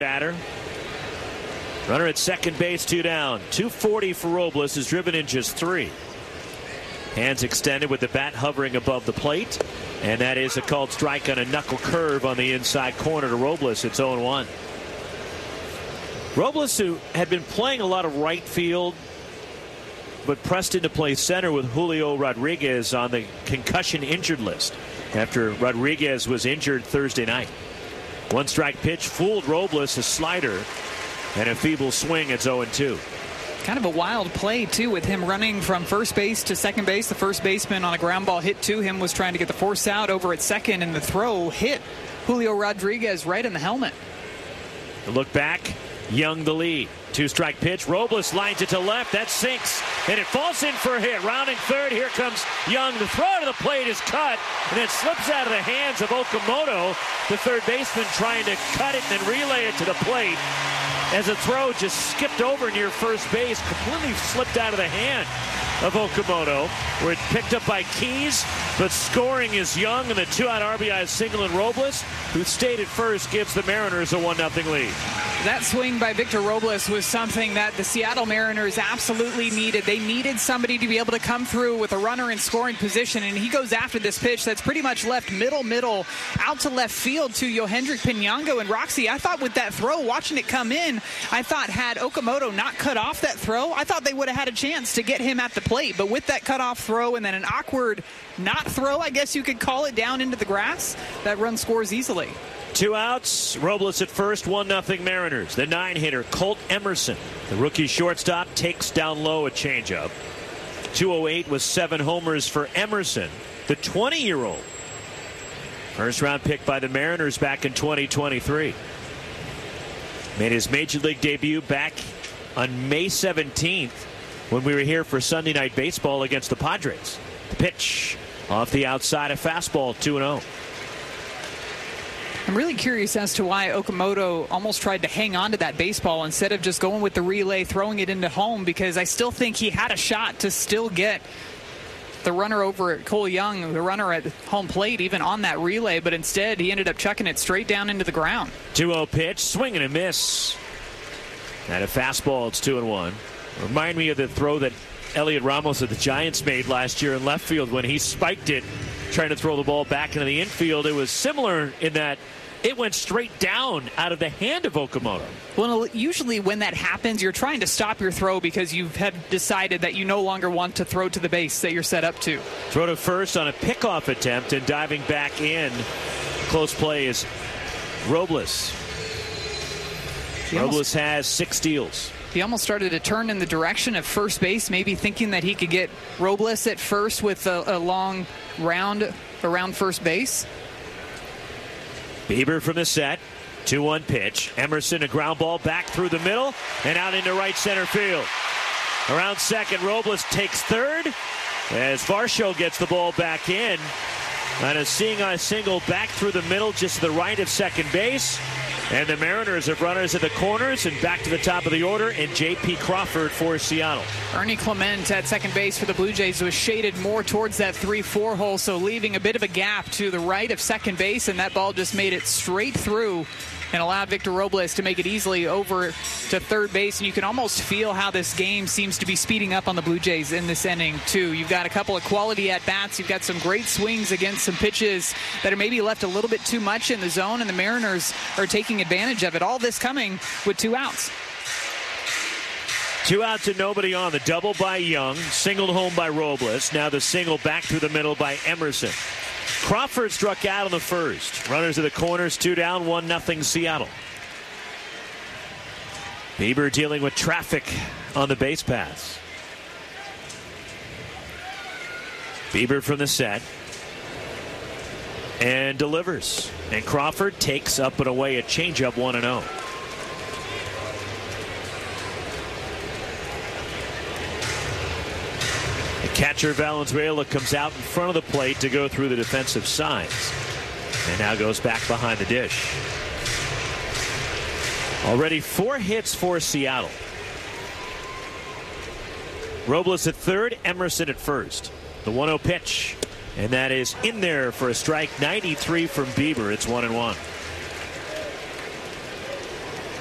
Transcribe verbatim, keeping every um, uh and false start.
Batter. Runner at second base, two down. two forty for Robles, is driven in just three. Hands extended with the bat hovering above the plate. And that is a called strike on a knuckle curve on the inside corner to Robles. It's oh one. Robles, who had been playing a lot of right field, but pressed into play center with Julio Rodriguez on the concussion injured list after Rodriguez was injured Thursday night. One strike pitch fooled Robles, a slider, and a feeble swing. It's oh two. Kind of a wild play, too, with him running from first base to second base. The first baseman on a ground ball hit to him was trying to get the force out over at second, and the throw hit Julio Rodriguez right in the helmet. The look back, Young the lead. Two-strike pitch. Robles lines it to left. That sinks, and it falls in for a hit. Rounding third, here comes Young. The throw to the plate is cut, and it slips out of the hands of Okamoto, the third baseman, trying to cut it and then relay it to the plate. As a throw just skipped over near first base, completely slipped out of the hand of Okamoto, where it picked up by Keys, but scoring is Young, and the two-out R B I single in Robles, who stayed at first, gives the Mariners a one nothing lead. That swing by Victor Robles was something that the Seattle Mariners absolutely needed. They needed somebody to be able to come through with a runner in scoring position, and he goes after this pitch that's pretty much left middle, middle, out to left field to Yohendrick Pinango. And Roxy, I thought with that throw, watching it come in, I thought had Okamoto not cut off that throw, I thought they would have had a chance to get him at the plate. But with that cutoff throw and then an awkward not throw, I guess you could call it, down into the grass, that run scores easily. Two outs, Robles at first, one nothing Mariners. The nine-hitter, Colt Emerson, the rookie shortstop, takes down low a changeup. two oh eight with seven homers for Emerson, the twenty-year-old. First-round pick by the Mariners back in twenty twenty-three. Made his Major League debut back on May seventeenth when we were here for Sunday Night Baseball against the Padres. The pitch off the outside, a fastball, two and oh. I'm really curious as to why Okamoto almost tried to hang on to that baseball instead of just going with the relay, throwing it into home, because I still think he had a shot to still get the runner over at Cole Young, the runner at home plate, even on that relay, but instead he ended up chucking it straight down into the ground. two oh pitch, swing and a miss. And a fastball, it's two and one. Remind me of the throw that Elliot Ramos of the Giants made last year in left field when he spiked it, trying to throw the ball back into the infield. It was similar in that it went straight down out of the hand of Okamoto. Well, usually when that happens, you're trying to stop your throw because you have decided that you no longer want to throw to the base that you're set up to. Throw to first on a pickoff attempt, and diving back in. Close play is Robles. He Robles almost, has six steals. He almost started to turn in the direction of first base, maybe thinking that he could get Robles at first with a, a long round around first base. Bieber from the set. two one pitch. Emerson, a ground ball back through the middle and out into right center field. Around second, Robles takes third as Varsho gets the ball back in. And a seeing a single back through the middle just to the right of second base. And the Mariners have runners at the corners and back to the top of the order, and J P Crawford for Seattle. Ernie Clement at second base for the Blue Jays was shaded more towards that three four hole, so leaving a bit of a gap to the right of second base, and that ball just made it straight through and allowed Victor Robles to make it easily over to third base. And you can almost feel how this game seems to be speeding up on the Blue Jays in this inning, too. You've got a couple of quality at-bats. You've got some great swings against some pitches that are maybe left a little bit too much in the zone, and the Mariners are taking advantage of it. All this coming with two outs. Two outs and nobody on. The double by Young, singled home by Robles. Now the single back through the middle by Emerson. Crawford struck out on the first. Runners at the corners, two down, one nothing Seattle. Bieber dealing with traffic on the base paths. Bieber from the set. And delivers. And Crawford takes up and away a changeup, one and oh. Catcher Valenzuela comes out in front of the plate to go through the defensive signs. And now goes back behind the dish. Already four hits for Seattle. Robles at third, Emerson at first. The one oh pitch. And that is in there for a strike. ninety-three from Bieber. It's one and one.